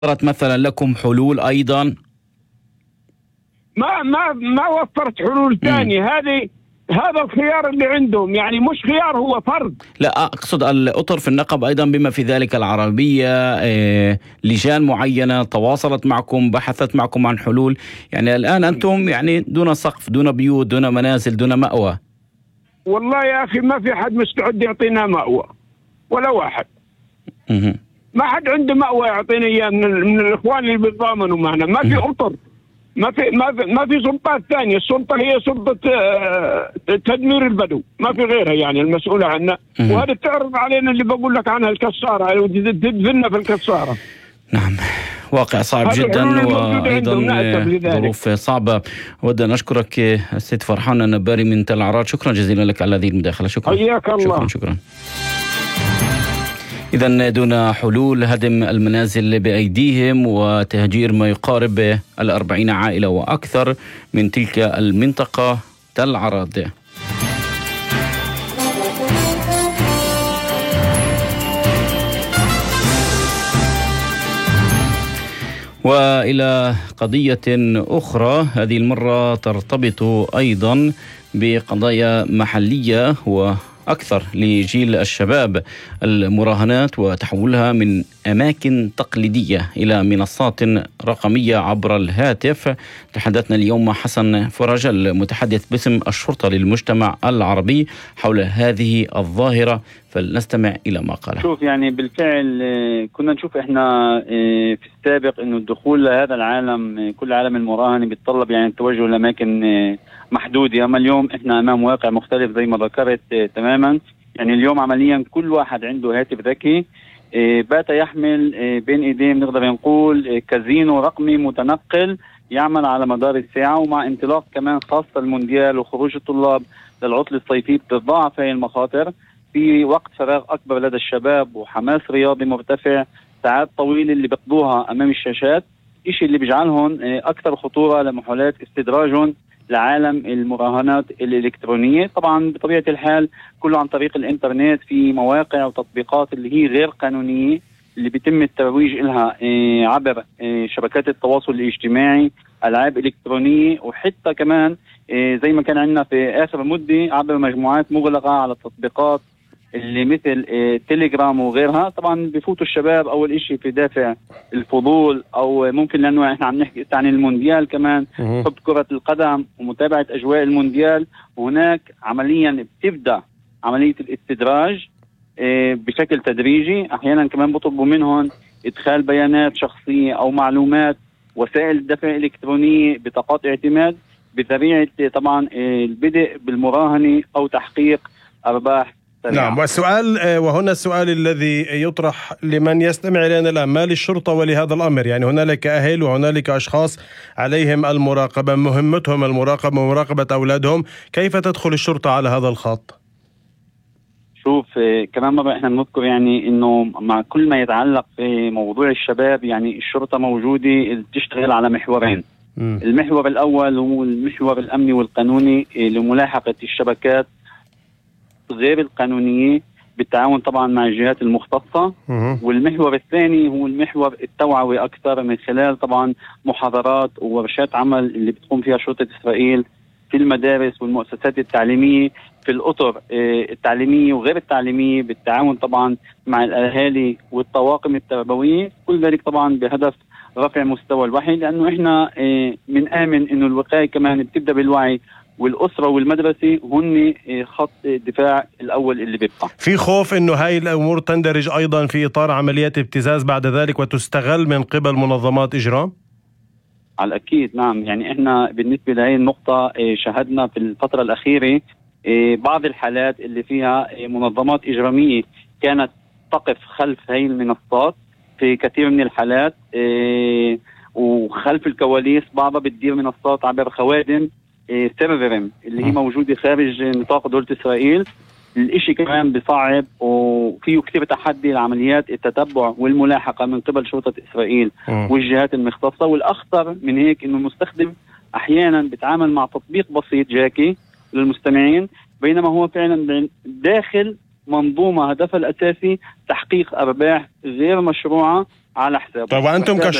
وفرت مثلا لكم حلول أيضا؟ ما وفرت حلول ثانية. هذا الخيار اللي عندهم، يعني مش خيار، هو فرض. لا، أقصد الأطر في النقب أيضا بما في ذلك العربية، لجان معينة تواصلت معكم، بحثت معكم عن حلول؟ يعني الآن أنتم يعني دون سقف، دون بيوت، دون منازل، دون مأوى. والله يا أخي ما في حد مستعد يعطينا مأوى ولا واحد. ما حد عنده مأوى يعطينا إياه من الإخوان اللي بيتضامنوا معنا. ما في أطر، ما في سلطات ثانية. السلطة هي سلطة تدمير البدو، ما في غيرها يعني المسؤولة عنا. وهذا تعرض علينا اللي بقول لك عنها الكسارة، تدفننا في الكسارة. نعم، واقع صعب جدا، وأيضا ظروف صعبة. أود أن أشكرك السيد فرحان النباري من تل عراد، شكرا جزيلا لك على هذه المداخلة. شكرا. حياك الله. شكرا. إذن دون حلول هدم المنازل بأيديهم وتهجير ما يقارب 40 عائلة وأكثر من تلك المنطقة تل عراد. وإلى قضية أخرى، هذه المرة ترتبط أيضا بقضايا محلية وأكثر لجيل الشباب، المراهنات وتحولها من أماكن تقليدية إلى منصات رقمية عبر الهاتف. تحدثنا اليوم مع حسن فرج المتحدث باسم الشرطة للمجتمع العربي حول هذه الظاهرة، فلنستمع إلى ما قاله. شوف، يعني بالفعل كنا نشوف إحنا في السابق إنه الدخول لهذا العالم، كل عالم المراهنة بيتطلب يعني التوجه لأماكن محدودة. أما اليوم إحنا أمام واقع مختلف زي ما ذكرت تماما. يعني اليوم عمليا كل واحد عنده هاتف ذكي بات يحمل بين إيديه، نقدر نقول كازينو رقمي متنقل يعمل على مدار الساعة. ومع انطلاق كمان خاصة المونديال وخروج الطلاب للعطلة الصيفية بتتضاعف هذه المخاطر، في وقت فراغ أكبر لدى الشباب وحماس رياضي مرتفع، ساعات طويلة اللي بيقضوها أمام الشاشات، إشي اللي بيجعلهم أكثر خطورة لمحاولات استدراجهم لعالم المراهنات الإلكترونية. طبعا بطبيعة الحال كله عن طريق الإنترنت، في مواقع وتطبيقات اللي هي غير قانونية اللي بيتم الترويج لها عبر شبكات التواصل الاجتماعي، ألعاب إلكترونية، وحتى كمان زي ما كان عندنا في آخر مدة عبر مجموعات مغلقة على التطبيقات اللي مثل تيليجرام وغيرها. طبعا بفوتوا الشباب أول إشي في دافع الفضول، أو ممكن لأنه إحنا عم نحكي عن المونديال كمان، حب كرة القدم ومتابعة أجواء المونديال. وهناك عمليا بتبدأ عملية الاستدراج بشكل تدريجي. أحيانا كمان بطلبوا منهم إدخال بيانات شخصية أو معلومات وسائل الدفع الإلكترونية، بطاقات اعتماد، بذريعة طبعا البدء بالمراهنة أو تحقيق أرباح سريعة. نعم، والسؤال وهنا السؤال الذي يطرح لمن يستمع إلينا الآن، ما للشرطة ولهذا الأمر؟ يعني هنالك أهل وهنالك أشخاص عليهم المراقبة، مهمتهم المراقبة ومراقبة أولادهم، كيف تدخل الشرطة على هذا الخط؟ شوف، كمان مرة احنا بنذكر يعني انه مع كل ما يتعلق في موضوع الشباب، يعني الشرطة موجودة تشتغل على محورين. المحور الأول هو المحور الأمني والقانوني لملاحقة الشبكات غير القانونية بالتعاون طبعا مع الجهات المختصة. والمحور الثاني هو المحور التوعوي أكثر، من خلال طبعا محاضرات وورشات عمل اللي بتقوم فيها شرطة إسرائيل في المدارس والمؤسسات التعليمية، في الأطر التعليمية وغير التعليمية، بالتعاون طبعا مع الأهالي والطواقم التربوية. كل ذلك طبعا بهدف رفع مستوى الوعي، لأنه إحنا بنآمن إنه الوقاية كمان بتبدأ بالوعي، والأسرة والمدرسة هن خط الدفاع الأول اللي بيبقى. في خوف إنه هاي الأمور تندرج أيضا في إطار عمليات ابتزاز بعد ذلك وتستغل من قبل منظمات إجرام؟ على الأكيد نعم. يعني إحنا بالنسبة لهي النقطة شاهدنا في الفترة الأخيرة بعض الحالات اللي فيها منظمات إجرامية كانت تقف خلف هاي المنصات في كثير من الحالات، وخلف الكواليس بعضها بتدير منصات عبر خوادم سيرفرم اللي هي موجودة خارج نطاق دولة إسرائيل. الاشي كمان بصعب وفيه كتير تحدي لعمليات التتبع والملاحقة من قبل شرطة إسرائيل والجهات المختصة. والأخطر من هيك إنه المستخدم أحيانا بيتعامل مع تطبيق بسيط جاكي للمستمعين، بينما هو فعلا داخل منظومة هدفها الأساسي تحقيق أرباح غير مشروعة على حسابه. طيب وأنتم